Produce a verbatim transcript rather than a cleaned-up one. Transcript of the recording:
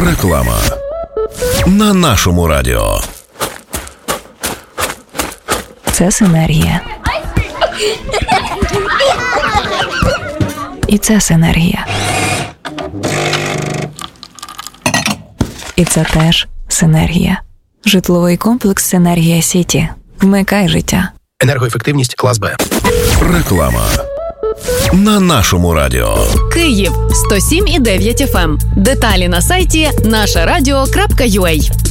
Реклама на нашому радіо. Це синергія. І це синергія. І це теж синергія. Житловий комплекс «Синергія Сіті». Вмикай життя. Енергоефективність клас Б. Реклама на нашому радіо. Київ сто сім і дев'ять еф ем. Деталі на сайті наша радіо крапка ю а.